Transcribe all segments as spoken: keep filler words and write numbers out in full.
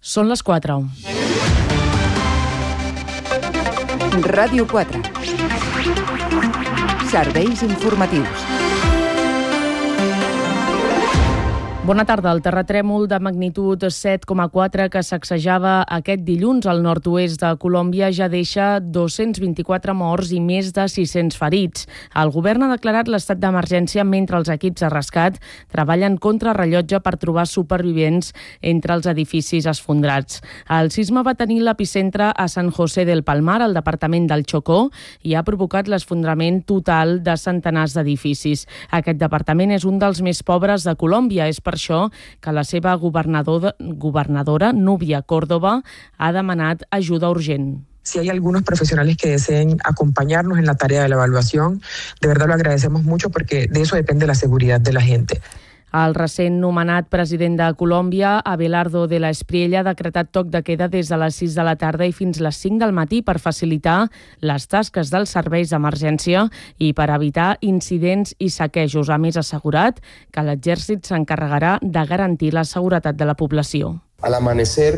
Són les quatre. Ràdio quatre. Serveis informatius. Bona tarda. El terratrèmol de magnitud set coma quatre que sacsejava aquest dilluns al nord-oest de Colòmbia ja deixa dos-cents vint-i-quatre morts i més de sis-cents ferits. El govern ha declarat l'estat d'emergència mentre els equips de rescat treballen contra rellotge per trobar supervivents entre els edificis esfondrats. El sisme va tenir l'epicentre a San José del Palmar, al departament del Chocó, i ha provocat l'esfondrament total de centenars d'edificis. Aquest departament és un dels més pobres de Colòmbia. És per això que la seva governadora, governadora Núbia Córdoba, ha demanat ajuda urgent. Si hay algunos profesionales que deseen acompañarnos en la tarea de la evaluación, de verdad lo agradecemos mucho porque de eso depende la seguridad de la gente. El recent nomenat president de Colòmbia, Abelardo de la Espriella, ha decretat toc de queda des de les sis de la tarda i fins les cinc del matí per facilitar les tasques dels serveis d'emergència i per evitar incidents i saquejos. A més, ha assegurat que l'exèrcit s'encarregarà de garantir la seguretat de la població. Al amanecer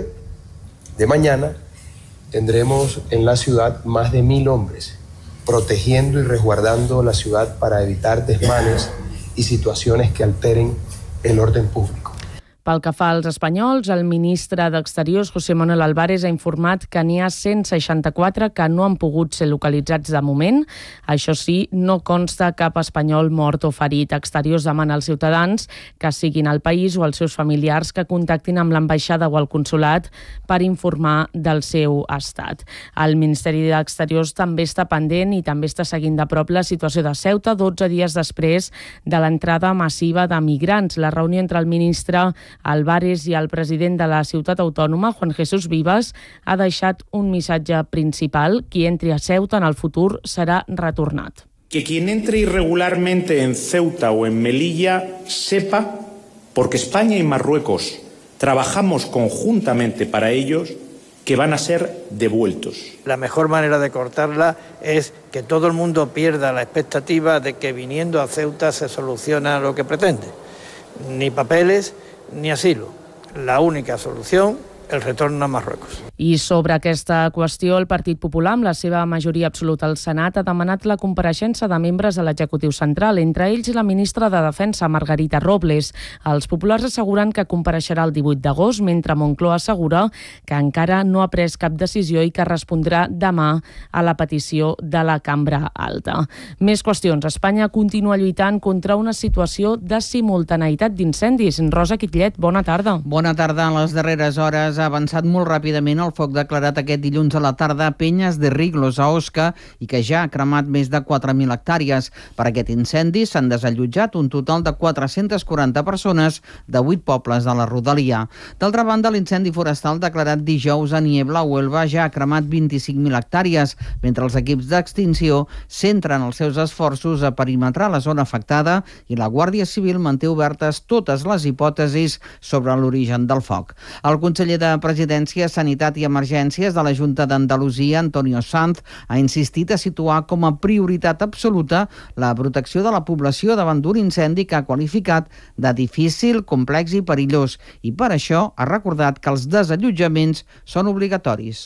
de mañana tendremos en la ciudad más de mil hombres protegiendo y resguardando la ciudad para evitar desmanes y situaciones que alteren el orden público. Pel que fa als espanyols, el ministre d'Exteriors, José Manuel Álvarez, ha informat que n'hi ha cent seixanta-quatre que no han pogut ser localitzats de moment. Això sí, no consta cap espanyol mort o ferit. Exteriors demana als ciutadans que siguin al país o als seus familiars que contactin amb l'ambaixada o el consolat per informar del seu estat. El Ministeri d'Exteriors també està pendent i també està seguint de prop la situació de Ceuta dotze dies després de l'entrada massiva de migrants. La reunió entre el ministre Álvarez i el president de la ciutat autònoma, Juan Jesús Vivas, ha deixat un missatge principal: qui entri a Ceuta en el futur serà retornat. Que quien entre irregularmente en Ceuta o en Melilla sepa, porque España y Marruecos trabajamos conjuntamente para ellos, que van a ser devueltos. La mejor manera de cortarla es que todo el mundo pierda la expectativa de que viniendo a Ceuta se soluciona lo que pretende. Ni papeles ni asilo. La única solución, el retorno a Marruecos. I sobre aquesta qüestió, el Partit Popular, amb la seva majoria absoluta al Senat, ha demanat la compareixença de membres de l'executiu central, entre ells la ministra de Defensa, Margarita Robles. Els populars asseguren que compareixerà el divuit d'agost, mentre Moncloa assegura que encara no ha pres cap decisió i que respondrà demà a la petició de la Cambra Alta. Més qüestions. Espanya continua lluitant contra una situació de simultaneïtat d'incendis. Rosa Quitllet, bona tarda. Bona tarda. En les darreres hores ha avançat molt ràpidament el foc declarat aquest dilluns a la tarda a Penyes de Riglos, a Osca, i que ja ha cremat més de quatre mil hectàrees. Per aquest incendi s'han desallotjat un total de quatre-centes quaranta persones de vuit pobles de la rodalia. D'altra banda, l'incendi forestal declarat dijous a Niebla, Huelva, ja ha cremat vint-i-cinc mil hectàrees, mentre els equips d'extinció centren els seus esforços a perimetrar la zona afectada i la Guàrdia Civil manté obertes totes les hipòtesis sobre l'origen del foc. El conseller de Presidència, Sanitat i Emergències de la Junta d'Andalusia, Antonio Sanz, ha insistit a situar com a prioritat absoluta la protecció de la població davant d'un incendi que ha qualificat de difícil, complex i perillós, i per això ha recordat que els desallotjaments són obligatoris.